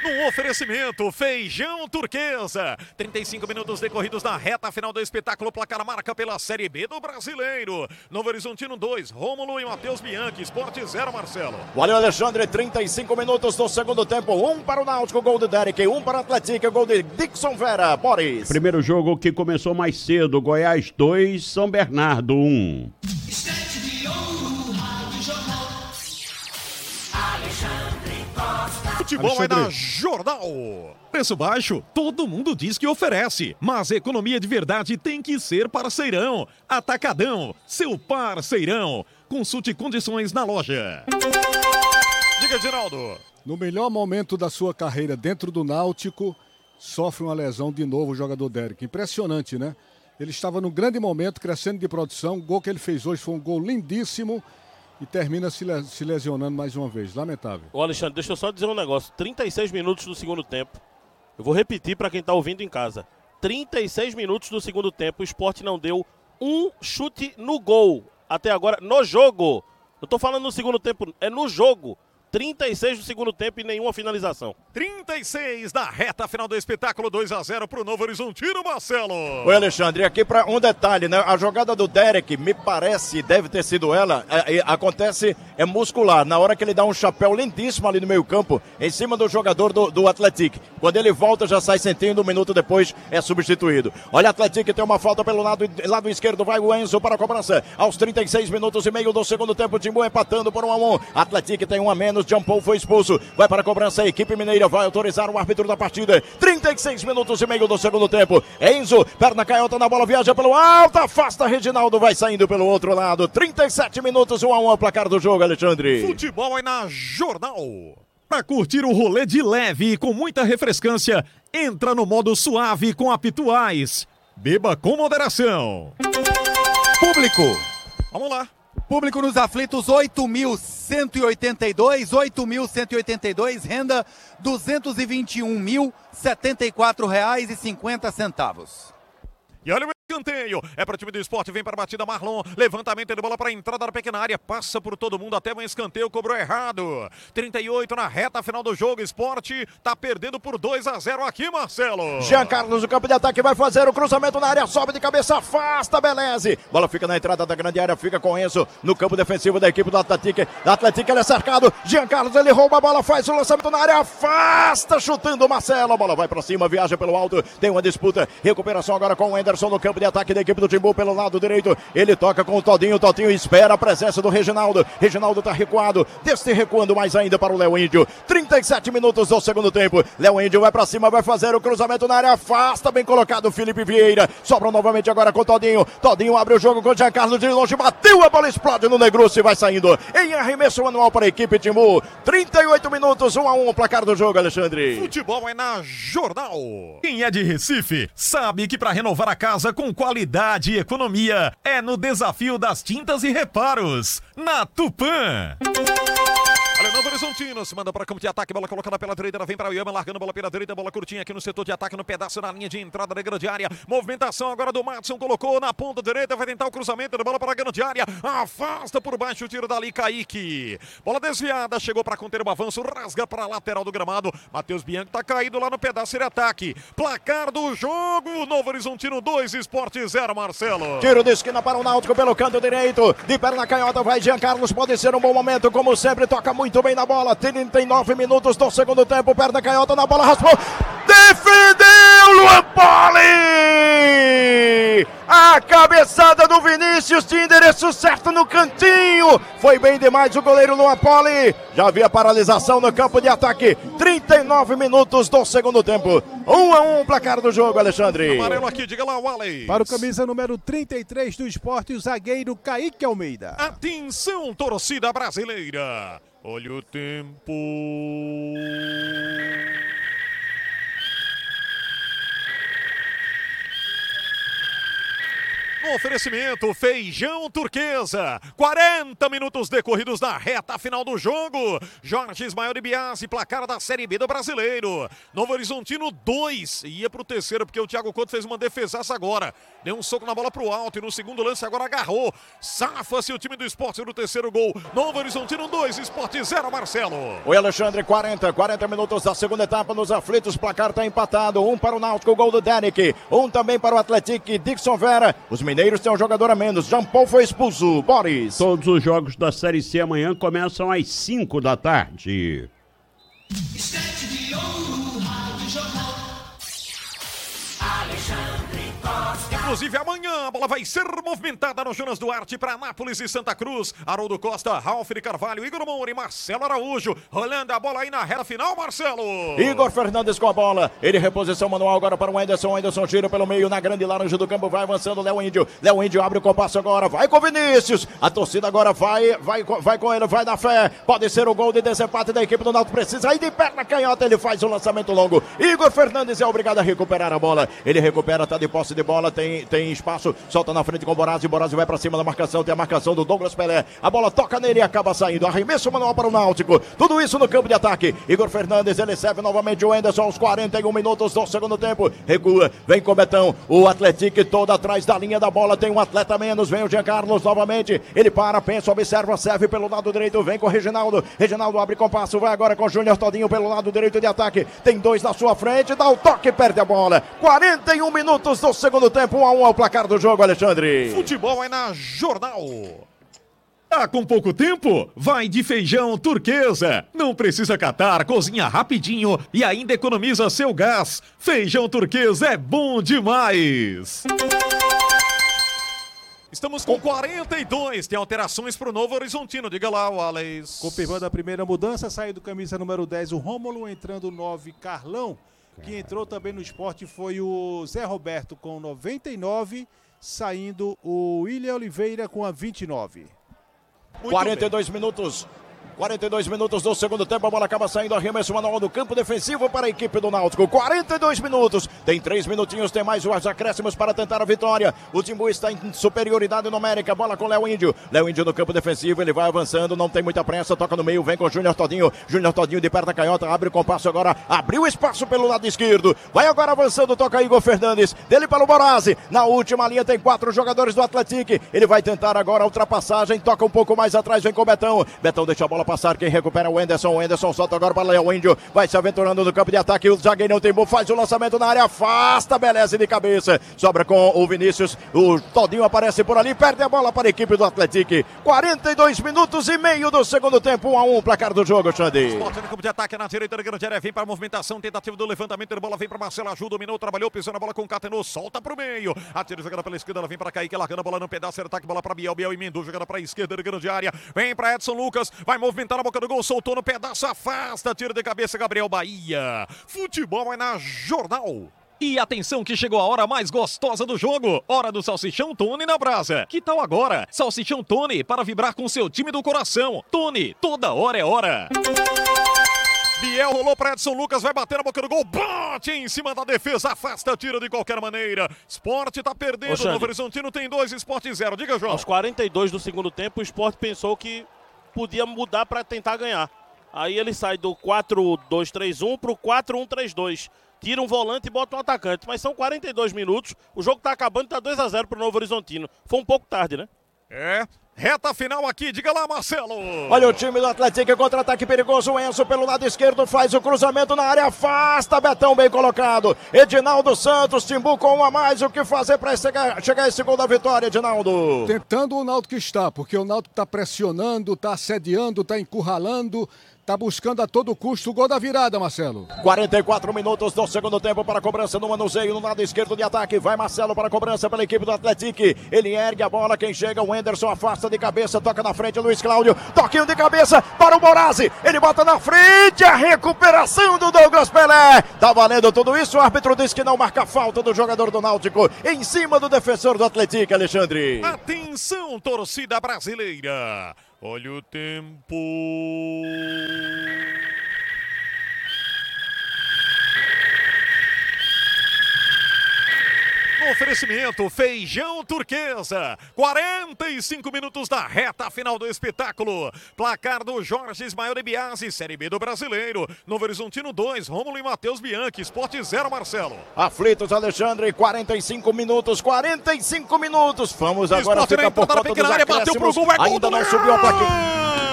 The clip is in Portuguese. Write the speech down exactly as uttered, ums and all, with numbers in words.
No oferecimento, feijão turquesa. trinta e cinco minutos decorridos na reta final do espetáculo. Placar marca pela Série B do Brasileiro. Novo Horizontino dois, Rômulo e Matheus Bianchi. Sport zero, Marcelo. Valeu, Alexandre. trinta e cinco minutos do segundo tempo. Um para o Náutico, gol do Derek. Um para o Atlético, gol de Dixon Vera. Boris. Primeiro jogo que começou mais cedo. Goiás dois, São Bernardo um. Futebol é na Jornal. Preço baixo, todo mundo diz que oferece, mas economia de verdade tem que ser parceirão. Atacadão, seu parceirão. Consulte condições na loja. Diga, Geraldo. No melhor momento da sua carreira dentro do Náutico, sofre uma lesão de novo o jogador Derek. Impressionante, né? Ele estava num grande momento, crescendo de produção. O gol que ele fez hoje foi um gol lindíssimo. E termina se, le- se lesionando mais uma vez. Lamentável. Ô Alexandre, deixa eu só dizer um negócio. trinta e seis minutos do segundo tempo. Eu vou repetir para quem está ouvindo em casa. trinta e seis minutos do segundo tempo. O Sport não deu um chute no gol. Até agora, no jogo. Não estou falando no segundo tempo, é no jogo. trinta e seis do segundo tempo e nenhuma finalização. trinta e seis da reta final do espetáculo. dois a zero pro Novo Horizontino, Marcelo. Oi, Alexandre, aqui para um detalhe, né? A jogada do Derek, me parece, deve ter sido ela, é, é, acontece, é muscular. Na hora que ele dá um chapéu lindíssimo ali no meio campo, em cima do jogador do, do Atlético. Quando ele volta, já sai sentindo, um minuto depois é substituído. Olha, o Atlético tem uma falta pelo lado, lado esquerdo, vai o Enzo para a cobrança. Aos trinta e seis minutos e meio do segundo tempo, o Timbu empatando por um a um. Atlético tem um a menos, John Paul foi expulso, vai para a cobrança, a equipe mineira vai autorizar o árbitro da partida. trinta e seis minutos e meio do segundo tempo. Enzo, perna canhota na bola, viaja pelo alto, afasta Reginaldo, vai saindo pelo outro lado. trinta e sete minutos, um a um, o placar do jogo, Alexandre. Futebol é na Jornal. Para curtir o rolê de leve e com muita refrescância, entra no modo suave com a Pituais. Beba com moderação. Público. Vamos lá. Público nos aflitos, oito mil cento e oitenta e dois, oito mil cento e oitenta e dois, renda duzentos e vinte e um mil, setenta e quatro reais e cinquenta centavos. E olha o escanteio, é para o time do Sport, vem para a batida Marlon, levantamento de bola para a entrada da pequena área, passa por todo mundo até o escanteio, cobrou errado. trinta e oito na reta final do jogo, Sport tá perdendo por dois a zero aqui, Marcelo. Jean Carlos, o campo de ataque, vai fazer o cruzamento na área, sobe de cabeça, afasta, Beleze. Bola fica na entrada da grande área, fica com Enzo no campo defensivo da equipe do Atlético. Atlético, ele é cercado, Jean Carlos, ele rouba a bola, faz o lançamento na área, afasta, chutando Marcelo, a bola vai para cima, viaja pelo alto, tem uma disputa, recuperação agora com o Anderson no campo de ataque da equipe do Timbu pelo lado direito, ele toca com o Todinho, o Todinho espera a presença do Reginaldo, Reginaldo tá recuado, deste recuando mais ainda para o Léo Índio, trinta e sete minutos do segundo tempo, Léo Índio vai para cima, vai fazer o cruzamento na área, afasta, bem colocado Felipe Vieira, sobra novamente agora com o Todinho, Todinho abre o jogo com o Jean Carlos de longe, bateu, a bola explode no Negrucci e vai saindo em arremesso manual para a equipe Timbu, trinta e oito minutos, um a um, o placar do jogo, Alexandre. Futebol é na Jornal. Quem é de Recife sabe que para renovar a casa com qualidade e economia é no desafio das tintas e reparos, na Tupã. Olha, Novo Horizontino se manda para campo de ataque, bola colocada pela direita, ela vem para o Iama, largando bola pela direita, bola curtinha aqui no setor de ataque, no pedaço na linha de entrada da grande área, movimentação agora do Matson, colocou na ponta direita, vai tentar o cruzamento da bola para a grande área, afasta por baixo o tiro dali, Kaique, bola desviada, chegou para conter o avanço, rasga para a lateral do gramado, Matheus Bianchi tá caído lá no pedaço de ataque, placar do jogo, Novo Horizontino dois, Sport zero, Marcelo. Tiro de esquina para o Náutico pelo canto direito, de perna canhota vai Jean Carlos, pode ser um bom momento, como sempre, toca muito bem na bola, trinta e nove minutos do segundo tempo, perna canhota na bola, raspou, defendeu Luan Poli! A cabeçada do Vinícius tinha endereço certo no cantinho, foi bem demais o goleiro Luan Poli, já havia paralisação no campo de ataque, trinta e nove minutos do segundo tempo, um a um, placar do jogo, Alexandre. Amarelo aqui, diga lá, Wallace. Para o camisa número trinta e três do Sport, o zagueiro Kaique Almeida. Atenção, torcida brasileira. Olha o tempo. No oferecimento, Feijão Turquesa. quarenta minutos decorridos na reta final do jogo. Jorge Ismael de Biasi, placar da Série B do Brasileiro. Novo Horizontino dois. Ia pro terceiro, porque o Thiago Couto fez uma defesaça agora. Deu um soco na bola pro alto e no segundo lance agora agarrou. Safa-se o time do Sport no terceiro gol. Novo Horizontino dois, Sport zero, Marcelo. O Alexandre, quarenta, quarenta minutos da segunda etapa nos aflitos. Placar tá empatado. Um para o Náutico, gol do Derek. Um também para o Atlético, Dixon Vera. Os mineiros têm um jogador a menos. Jean Paul foi expulso. Boris. Todos os jogos da Série C amanhã começam às cinco da tarde. Estante de ouro, Rádio Jornal. Alexandre Costa. Inclusive amanhã a bola vai ser movimentada no Jonas Duarte para Anápolis e Santa Cruz. Haroldo Costa, Ralf de Carvalho, Igor Moura e Marcelo Araújo. Rolando a bola aí na reta final, Marcelo. Igor Fernandes com a bola. Ele reposição manual agora para o Anderson. Anderson gira pelo meio na grande laranja do campo. Vai avançando Léo Índio. Léo Índio abre o compasso agora. Vai com Vinícius. A torcida agora vai, vai, vai com ele. Vai na fé. Pode ser o gol de desempate da equipe do Náutico. Precisa aí de perna canhota. Ele faz o lançamento longo. Igor Fernandes é obrigado a recuperar a bola. Ele recupera, tá de posse de bola. Tem, tem espaço. Solta na frente com o Borazzi. Borazzi vai para cima da marcação. Tem a marcação do Douglas Pelé. A bola toca nele e acaba saindo. Arremesso manual para o Náutico. Tudo isso no campo de ataque. Igor Fernandes, ele serve novamente o Anderson aos quarenta e um minutos do segundo tempo. Recua, vem com o Betão. O Atlético todo atrás da linha da bola. Tem um atleta menos. Vem o Jean Carlos novamente. Ele para, pensa, observa, serve pelo lado direito. Vem com o Reginaldo. Reginaldo abre compasso. Vai agora com o Júnior Todinho pelo lado direito de ataque. Tem dois na sua frente. Dá o toque, perde a bola. quarenta e um minutos do segundo tempo. um a um ao placar do jogo, Alexandre. Futebol é na Jornal. Tá com pouco tempo? Vai de Feijão Turquesa. Não precisa catar, cozinha rapidinho e ainda economiza seu gás. Feijão Turquesa é bom demais. Estamos com quarenta e dois. Tem alterações para o Novo Horizontino. Diga lá, Wallace. Confirmando a primeira mudança, saiu do camisa número dez o Rômulo, entrando o nove Carlão. Quem entrou também no esporte foi o Zé Roberto com noventa e nove, saindo o William Oliveira com a vinte e nove. Muito quarenta e dois bem. Minutos. quarenta e dois minutos do segundo tempo, a bola acaba saindo, arremesso manual do campo defensivo para a equipe do Náutico. quarenta e dois minutos, tem três minutinhos, tem mais os acréscimos para tentar a vitória. O Timbu está em superioridade numérica, bola com Léo Índio. Léo Índio no campo defensivo, ele vai avançando, não tem muita pressa, toca no meio, vem com o Júnior Todinho. Júnior Todinho de perto da canhota, abre o compasso agora, abriu espaço pelo lado esquerdo. Vai agora avançando, toca Igor Fernandes, dele para o Borazzi. Na última linha tem quatro jogadores do Atlético. Ele vai tentar agora a ultrapassagem, toca um pouco mais atrás, vem com o Betão. Betão deixa a bola passar, quem recupera o Anderson, o Anderson solta agora para Léo Índio, vai se aventurando no campo de ataque, o zagueiro Timbu faz o lançamento na área, afasta, beleza de cabeça, sobra com o Vinícius, o Todinho aparece por ali, perde a bola para a equipe do Atlético. quarenta e dois minutos e meio do segundo tempo, um a um, placar do jogo, Xande. Esporte no campo de ataque na direita da grande área, vem para a movimentação, tentativa do levantamento da bola, vem para Marcelo, ajuda, dominou, trabalhou, pisou na bola com o Catenô, solta para o meio, atira jogada pela esquerda, ela vem para Kaique, largando a bola no pedaço, ataque, bola para Biel, Biel emendou, jogada para a esquerda da grande área, vem para Edson Lucas, vai movimentar na boca do gol, soltou no pedaço, afasta, tira de cabeça Gabriel Bahia. Futebol é na Jornal. E atenção que chegou a hora mais gostosa do jogo. Hora do Salsichão Tony na brasa. Que tal agora? Salsichão Tony para vibrar com seu time do coração. Tony, toda hora é hora. Biel rolou para Edson Lucas, vai bater na boca do gol, bate em cima da defesa, afasta, tira de qualquer maneira. Sport tá perdendo, o Novo Horizontino tem dois, Sport zero. Diga, João. Aos quarenta e dois do segundo tempo, o Sport pensou que podia mudar para tentar ganhar. Aí ele sai do quatro dois três um para o quatro um três dois. Tira um volante e bota um atacante. Mas são quarenta e dois minutos, o jogo está acabando, está dois a zero para o Novo Horizontino. Foi um pouco tarde, né? É, reta final aqui, diga lá, Marcelo. Olha o time do Atlético, contra-ataque perigoso, o Enzo pelo lado esquerdo faz o cruzamento na área, afasta, Betão bem colocado. Edinaldo Santos, Timbu com um a mais, o que fazer para chegar, chegar esse gol da vitória, Edinaldo? Tentando o Náutico está, porque o Náutico está pressionando, está assediando, está encurralando, está buscando a todo custo o gol da virada, Marcelo. quarenta e quatro minutos do segundo tempo para a cobrança no manuseio no lado esquerdo de ataque. Vai Marcelo para a cobrança pela equipe do Atlético. Ele ergue a bola, quem chega, o Anderson afasta de cabeça, toca na frente, Luiz Cláudio, toquinho de cabeça para o Borazzi. Ele bota na frente, a recuperação do Douglas Pelé. Tá valendo tudo isso, o árbitro diz que não marca falta do jogador do Náutico em cima do defensor do Atlético, Alexandre. Atenção, torcida brasileira. Olha o tempo. oferecimento Feijão Turquesa. quarenta e cinco minutos da reta final do espetáculo. Placar do Jorge Ismael de Biasi, Série B do Brasileiro. Novo Horizontino dois, Rômulo e Matheus Bianchi. Sport zero, Marcelo. Aflitos, Alexandre, quarenta e cinco minutos, quarenta e cinco minutos. Vamos agora Sport ficar por conta dos área, bateu pro acréscimos. gol, é gol Ainda do não Leão! subiu a plaquinha.